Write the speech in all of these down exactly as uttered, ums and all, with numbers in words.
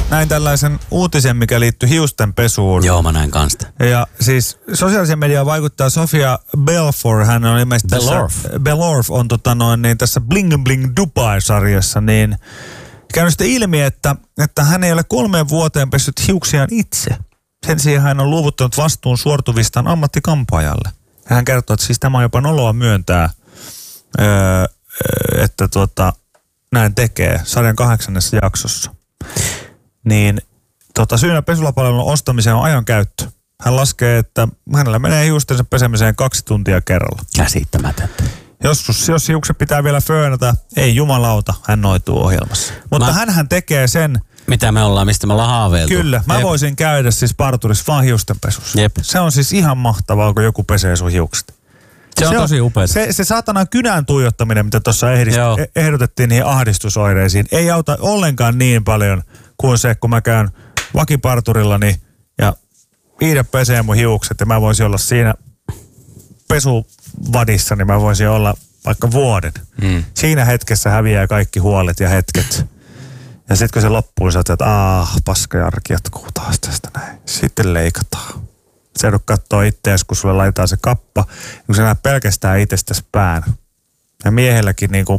näin tällaisen uutisen, mikä liittyy hiusten pesuun. Joo, mä näin kanssa. Ja siis sosiaalisen mediaan vaikuttaa Sofia Belfort. Hän on ilmeisesti Belorf. tässä, Belorf on tota noin, niin tässä Bling Bling Dubai-sarjassa niin käynyt sitten ilmi, että, että hän ei ole kolmeen vuoteen pessyt hiuksiaan itse. Sen sijaan hän on luovuttanut vastuun suortuvistaan ammattikampaajalle. Hän kertoo, että siis tämä on jopa noloa myöntää, öö, että tuota, näin tekee sarjan kahdeksannessa jaksossa. Niin tota, syynä pesulapalvelun ostamiseen on ajankäyttö. Hän laskee, että hänellä menee hiustensa pesemiseen kaksi tuntia kerralla. Käsittämätöntä. Joskus, jos hiukset pitää vielä föönätä, ei jumalauta, hän noituu ohjelmassa. Mutta mä, hänhän tekee sen. Mitä me ollaan, mistä me ollaan haaveiltu. Kyllä, mä Jep. voisin käydä siis parturissa vaan hiustenpesussa. Jep. Se on siis ihan mahtavaa, kun joku pesee sun hiukset. Se on, se on tosi upeaa. Se, se saatana kynän tuijottaminen, mitä tuossa ehdotettiin niihin ahdistusoireisiin, ei auta ollenkaan niin paljon kuin se, kun mä käyn vakiparturillani ja Iida pesee mun hiukset ja mä voisin olla siinä pesuvadissa, niin mä voisin olla vaikka vuoden. Mm. Siinä hetkessä häviää kaikki huolet ja hetket. Ja sitten kun se loppuu, sä oot, että aah, paskajarki jatkuu taas tästä näin. Sitten leikataan. Sä joudut kattoo ittees, kun sulle laitetaan se kappa, kun sä näet pelkästään itsestäsi pään. Ja miehelläkin niinku,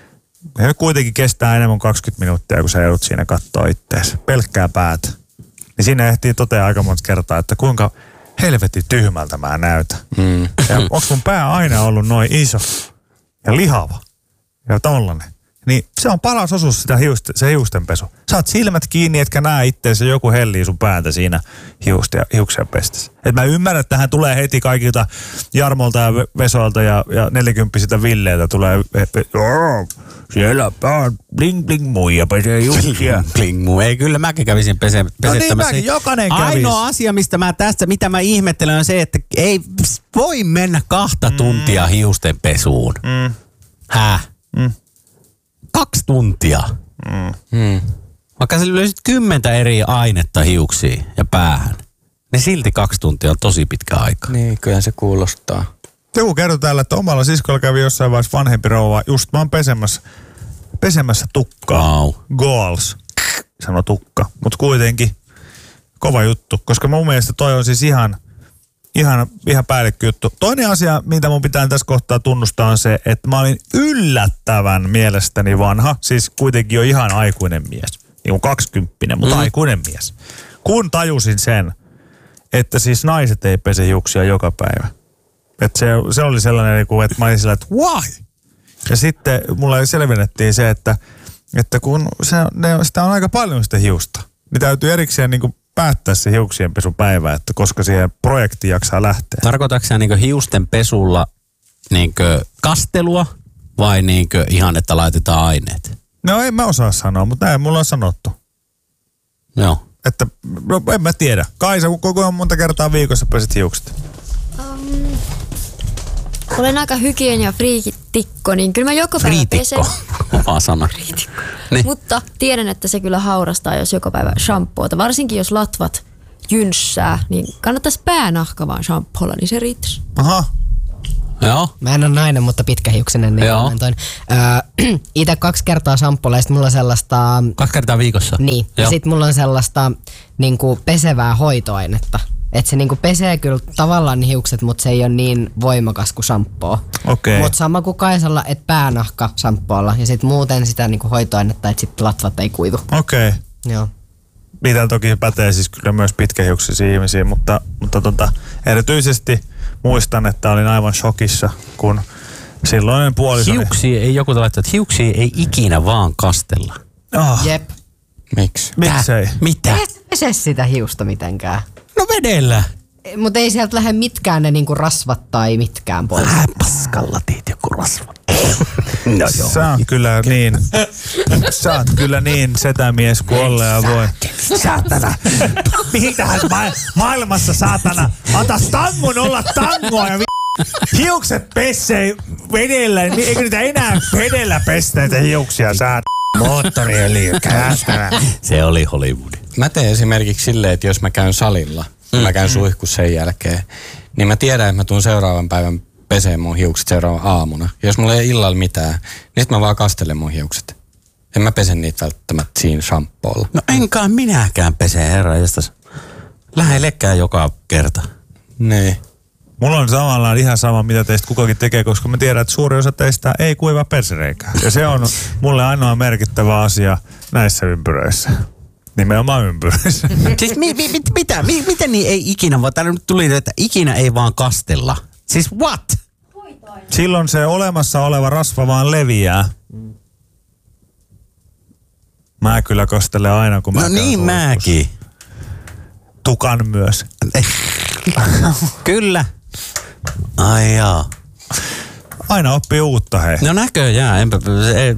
he kuitenkin kestää enemmän kuin kaksikymmentä minuuttia, kun sä joudut siinä kattoo ittees. Pelkkää päätä. Niin siinä ehtii totea aika monta kertaa, että kuinka helvetin tyhmältä mä näytän. Mm. Ja onks mun pää aina ollut noin iso ja lihava ja tollanen. Niin se on paras osuus sitä hiuste, se hiustenpesu. Saat silmät kiinni, etkä näe itteensä, joku hellii sun päätä siinä hiusten, hiuksen pestässä. Et mä ymmärrän, että tähän tulee heti kaikilta Jarmolta ja Vesolta ja, ja nelikymppisiltä Villeiltä tulee, joo, siellä on bling bling muija pesee hiuksia. Bling muu, ei kyllä mäkin kävisin pese, pesettämässä. No niin mäkin, jokainen kävis. Ainoa asia, mistä mä tästä, mitä mä ihmettelen on se, että ei voi mennä kahta mm. tuntia hiustenpesuun. Mm. Häh? Mm. Kaksi tuntia. Mm. Mm. Vaikka sä löysit kymmentä eri ainetta hiuksiin ja päähän, niin silti kaksi tuntia on tosi pitkä aika. Niin, kyllä se kuulostaa. Joku kertoi täällä, että omalla siskolla kävi jossain vaiheessa vanhempi rouva just vaan pesemässä, pesemässä tukkaa. Wow. Goals, sano tukka. Mutta kuitenkin kova juttu, koska mun mielestä toi on siis ihan... Ihan, ihan päällikkö juttu. Toinen asia, mitä mun pitää tässä kohtaa tunnustaa, on se, että mä olin yllättävän mielestäni vanha, siis kuitenkin jo ihan aikuinen mies. Niin kuin kaksikymppinen, mutta mm. aikuinen mies. Kun tajusin sen, että siis naiset ei pese hiuksia joka päivä. Että se, se oli sellainen, että mä olin sillä, että why? Ja sitten mulle selvennettiin se, että, että kun se, ne, sitä on aika paljon sitä hiusta, niin täytyy erikseen niin kuin päättää se hiuksienpesupäivä, että koska siihen projekti jaksaa lähteä. Tarkoitatko sä niinku hiusten pesulla niinku kastelua vai niinku ihan, että laitetaan aineet? No en mä osaa sanoa, mutta näin mulla on sanottu. Joo. Että no, en mä tiedä. Kaisa, koko monta kertaa viikossa pesit hiukset? Um, olen aika hygienia-friikitikko, niin kyllä mä joka päivä pesen. Friitikko, oma sana. Niin. Mutta tiedän, että se kyllä haurastaa, jos joka päivä shampoota. Varsinkin jos latvat jynssää, niin kannattaisi päänahka vaan shampoolla, niin se riittäisi. Aha. Joo. Mä en ole nainen, mutta pitkähiuksinen, niin kommentoin. Öö, itse kaksi kertaa shampoolla ja sit mulla on sellaista... Kaksi kertaa viikossa? Niin. Joo. Ja sit mulla on sellaista niinku pesevää hoitoainetta. Että se niinku pesee kyllä tavallaan ne hiukset, mutta se ei ole niin voimakas kuin shampoo. Okei. Mutta sama kuin Kaisalla, että päänahka shampoolla ja sitten muuten sitä niinku hoitoainetta, että sitten latvat ei kuivu. Okei. Okay. Joo. Mitä toki pätee siis kyllä myös pitkähiuksisia ihmisiä, mutta, mutta tota, erityisesti muistan, että olin aivan shokissa, kun silloinen puolisoni... Hiuksia ei joku laittaa, että hiuksia ei ikinä vaan kastella. Oh. Jep. Miksi? Miksei? Mitä? Ei pese sitä hiusta mitenkään. No vedellä. Mutta ei sieltä lähde mitkään ne niinku rasvat tai mitkään pois. Vähän paskalla teet joku rasva. No joo. Sä oot kyllä niin, sä oot kyllä niin setämies kuin olleen voi. Saatana, mitähän ma- maailmassa saatana, antais tangon olla tangoa ja vi- hiukset pessee vedellä, eikö niitä enää vedellä pestä näitä hiuksia, sä moottoriöljy käästänä. Se oli Hollywood. Mä teen esimerkiksi silleen, että jos mä käyn salilla, mm. mä käyn suihkussa sen jälkeen, niin mä tiedän, että mä tuun seuraavan päivän peseen mun hiukset seuraavan aamuna. Ja jos mulla ei illalla mitään, niin sit mä vaan kastelen mun hiukset. En mä pese niitä välttämättä siinä shampoolla. No enkaan minäkään pese, herra jästäs. Lähellekään joka kerta. Niin. Mulla on tavallaan ihan sama, mitä teistä kukakin tekee, koska mä tiedän, että suuri osa teistä ei kuiva persereikää. Ja se on mulle ainoa merkittävä asia näissä ympyröissä. Nimenomaan ympyröissä. Siis mi, mi, mit, mitä? Mi, miten niin ei ikinä, vaan täällä nyt tuli, että ikinä ei vaan kastella. Siis what? Silloin se olemassa oleva rasva vaan leviää. Mä kyllä kastelen aina, kun mä No niin mäkin. Tukan myös. Kyllä. Ai jaa. Aina oppii uutta, hei. No näköjään. Enpä, ei,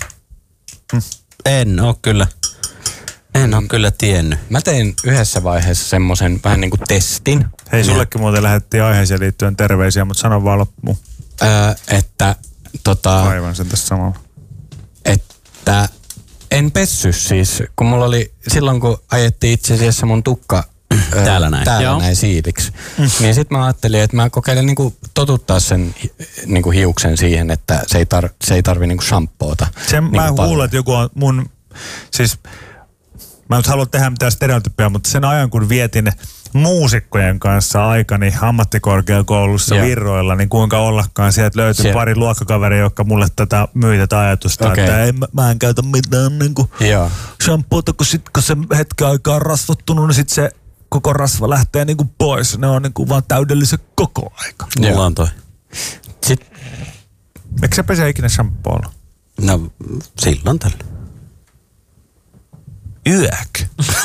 en oo kyllä. En oo kyllä tiennyt. Mä tein yhdessä vaiheessa semmoisen vähän niin kuin testin. Hei, sullekin muuten lähdettiin aiheeseen liittyen terveisiä, mutta sano vaan loppuun. Öö, että tota... Aivan sen tässä samalla. Että en pessy siis, kun mulla oli silloin, kun ajettiin itse asiassa mun tukka öö, Täällä näin. täällä Joo. näin siiviksi, mm. niin sit mä ajattelin, että mä kokeilen niinku totuttaa sen niinku hiuksen siihen, että se ei, tar, se ei tarvi niinku shampoota. Sen niinku mä paljon. kuulen, että joku on mun, siis mä nyt haluan tehdä mitään stereotypia, mutta sen ajan kun vietin muusikkojen kanssa aikani ammattikorkeakoulussa Joo. virroilla, niin kuinka ollakaan sieltä löytyi Siellä. pari luokkakaveria, jotka mulle tätä myi tätä ajatusta, Okei. että ei, mä, mä en käytä mitään niin kuin Joo. shampoota, kun sit kun se hetken aikaa on rasvattunut, niin sit se koko rasva lähtee niin kuin pois. Ne on niin kuin vaan täydellisen koko aika. Mulla Joo. on toi. Sit, Eikö se pese ikinä shampoolla? No silloin tällä. Yök.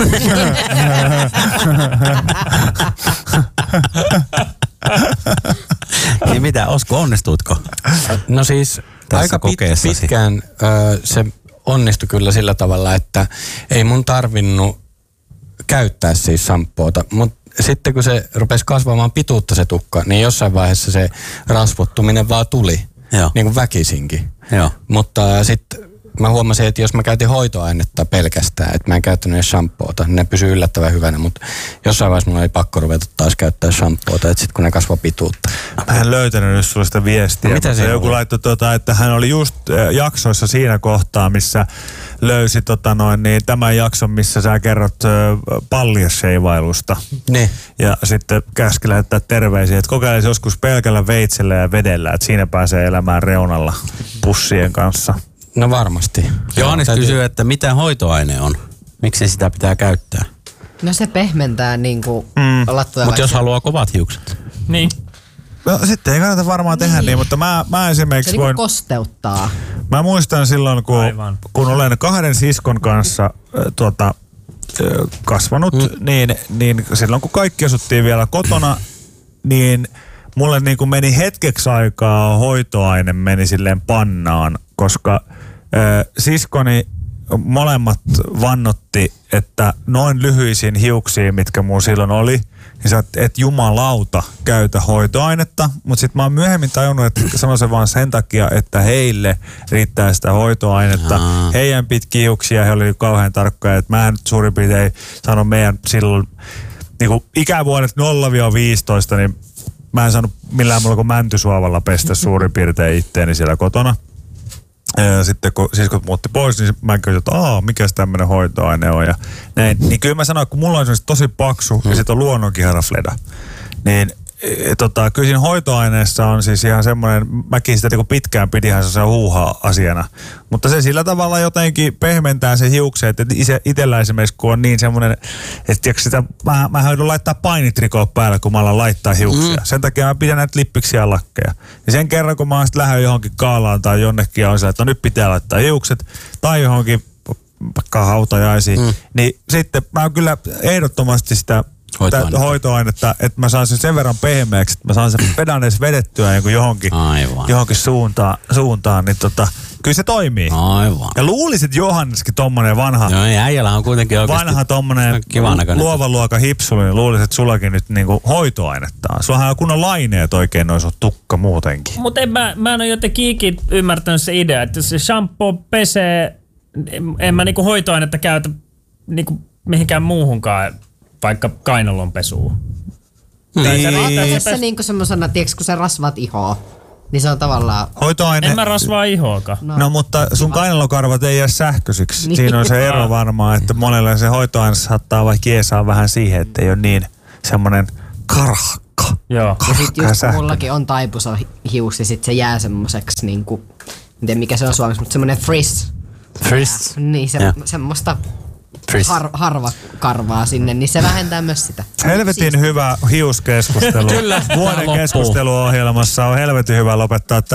Niin mitä, Osko, onnistuitko? no siis Tässä aika pit, kokeessasi. pitkään öö, se onnistui kyllä sillä tavalla, että ei mun tarvinnut käyttää siis shampoota, mutta sitten kun se rupesi kasvamaan pituutta se tukka, niin jossain vaiheessa se rasvottuminen vaan tuli, Joo. niin kuin väkisinkin. Joo. Mutta sitten mä huomasin, että jos mä käytin hoitoainetta pelkästään, että mä en käyttänyt edes shampoota, niin ne pysyy yllättävän hyvänä, mutta jossain vaiheessa mulla oli pakko ruveta taas käyttää shampoota, että sitten kun ne kasvoi pituutta. Mä en löytänyt just sulle sitä viestiä. No mitä mutta se joku oli? laittoi, tota, että hän oli just äh, jaksoissa siinä kohtaa, missä löysi tota noin, niin tämän jakson, missä sä kerrot äh, paljesseivailusta. Niin. Ja sitten käski lähettää terveisiä, että kokeilisi joskus pelkällä veitsellä ja vedellä, että siinä pääsee elämään reunalla pussien kanssa. No varmasti. Johannes Täytyy- kysyy, että mitä hoitoaine on? Miksi sitä pitää käyttää? No se pehmentää niinku Mm. lattoja. Mutta jos vaikka- haluaa kovat hiukset. Niin. No sitten ei kannata varmaan tehdä niin, mutta mä, mä se esimerkiksi niinku voin... kosteuttaa. Mä muistan silloin, kun, Aivan. kun olen kahden siskon kanssa äh, tuota, äh, kasvanut, mm. niin, niin silloin kun kaikki asuttiin vielä kotona, niin mulle niin kuin meni hetkeksi aikaa hoitoaine meni silleen pannaan, koska äh, siskoni molemmat vannotti, että noin lyhyisiin hiuksiin, mitkä mulla silloin oli, niin sä et, et jumalauta käytä hoitoainetta, mutta sitten mä oon myöhemmin tajunnut, että sanon se vaan sen takia, että heille riittää sitä hoitoainetta. Aa. Heidän pitkiä hiuksia, he oli kauhean tarkkoja, että mä en nyt suurin piirtein sano meidän silloin niin kuin ikävuodet nolla viisitoista, niin mä en saanut millään muulla kuin mäntysuovalla pestä suurin piirtein itteeni siellä kotona. Ja sitten kun siskot muutti pois, niin mä kysyin, että aah, mikäs tämmönen hoitoaine on ja näin. Niin kyllä mä sanoin, että kun mulla on esimerkiksi tosi paksu hmm. ja sitten on luonnonkiharafleda, niin e, tota, kyllä siinä hoitoaineessa on siis ihan semmoinen, mäkin sitä niin pitkään pidinhän se huuhaa-asiana, mutta se sillä tavalla jotenkin pehmentää se hiuksen, että itse, itsellä esimerkiksi kun on niin semmoinen, että tiiäks sitä, mä, mä joudun laittaa painitrikoa päälle, kun mä alan laittaa hiuksia. Mm. Sen takia mä pidän näitä lippiksiä ja lakkeja. Ja sen kerran, kun mä oon sitten lähdön johonkin kaalaan tai jonnekin ja on sillä, että no nyt pitää laittaa hiukset tai johonkin vaikka hautajaisiin, mm. niin sitten mä oon kyllä ehdottomasti sitä Hoitoainetta. hoitoainetta, että mä saan sen sen verran pehmeäksi, että mä saan sen pedan edes vedettyä jonkun johonkin, Aivan. johonkin suuntaan, suuntaan, niin tota, kyllä se toimii. Aivan. Ja luulisit Johanneskin tommonen vanha, Joo, ja äijällä on kuitenkin oikeasti vanha tommonen kivan näköinen. luovan luokan hipsuli, niin luulisit, että sullakin nyt niinku hoitoainetta on. Sullahan on kunnon laineet oikein noin sun tukka muutenkin. Mutta en mä, mä en ole jotenkin ikinä ymmärtänyt se idea, että jos se shampoo pesee, en, en mä niinku hoitoainetta käytä niinku mihinkään muuhunkaan, vaikka kainalonpesuun. Tai se riittää, että se Tässä pes- niinku semmosena, tiiäks, kun sä rasvat ihoa. Niin se on tavallaan... Hoitoaine... En mä rasvaa ihoakaan. No, no mutta sun kainalokarvat ei jää sähköisiksi. Niin. Siinä on se ero varmaan, että monelle se hoitoaine saattaa vaikka jeesaa vähän siihen, että ei ole niin semmoinen karhakka. Joo. Ja sit Karhakka ja just kun sähkö. mullakin on taipuso hius, niin sit se jää semmoseksi niinku... En tiedä mikä se on suomeksi, mutta semmonen frizz. Frizz. Niin se, Joo. semmoista Frizz. har, harva karvaa sinne, niin se vähentää myös sitä. Helvetin hyvä hiuskeskustelu. Kyllä, tää Vuoden loppuu. keskusteluohjelmassa on helvetin hyvä lopettaa